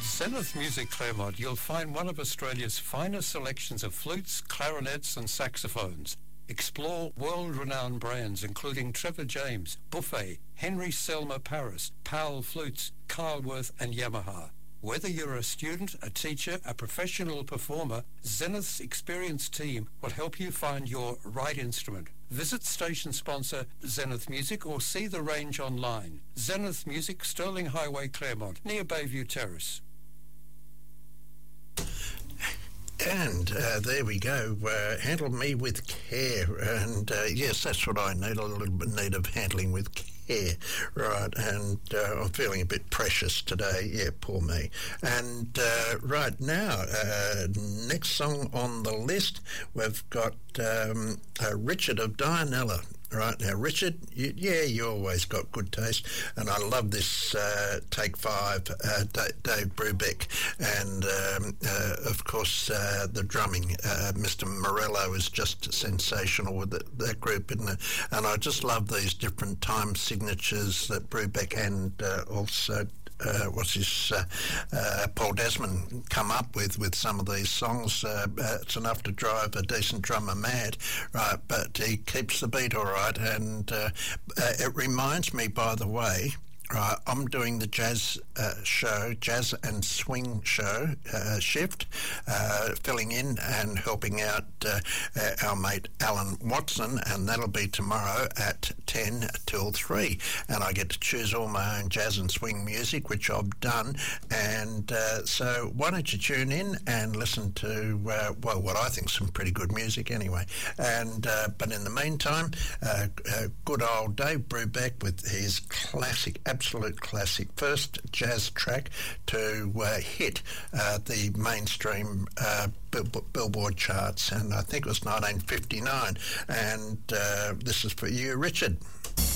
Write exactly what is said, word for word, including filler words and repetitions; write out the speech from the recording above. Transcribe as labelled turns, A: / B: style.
A: Zenith Music Claremont, you'll find one of Australia's finest selections of flutes, clarinets and saxophones. Explore world-renowned brands including Trevor James, Buffet, Henry Selmer Paris, Powell Flutes, Carlworth and Yamaha. Whether you're a student, a teacher, a professional performer, Zenith's experienced team will help you find your right instrument. Visit station sponsor Zenith Music or see the range online. Zenith Music, Sterling Highway, Claremont, near Bayview Terrace.
B: And uh, there we go. Uh, handle me with care. And uh, yes, that's what I need, a little bit need of handling with care. Right, and uh, I'm feeling a bit precious today. Yeah, poor me. And uh, right now, uh, next song on the list, we've got um, uh, Richard of Dianella. Right now, Richard, you, yeah, you always got good taste, and I love this uh, Take Five, uh, D- Dave Brubeck, and um, uh, of course uh, the drumming. Uh, Mister Morello is just sensational with the, that group, isn't it? And I just love these different time signatures that Brubeck and uh, also. Uh, what's his uh, uh, Paul Desmond come up with with some of these songs. Uh, uh, it's enough to drive a decent drummer mad, right? But he keeps the beat all right, and uh, uh, it reminds me, by the way. Right, I'm doing the jazz uh, show, jazz and swing show uh, shift, uh, filling in and helping out uh, uh, our mate Alan Watson, and that'll be tomorrow at ten till three. And I get to choose all my own jazz and swing music, which I've done. And uh, so why don't you tune in and listen to, uh, well, what I think is some pretty good music anyway. And uh, but in the meantime, uh, uh, good old Dave Brubeck with his classic, absolute classic first jazz track to uh, hit uh, the mainstream uh, bill- Billboard charts, and I think it was nineteen fifty-nine. And uh, this is for you, Richard.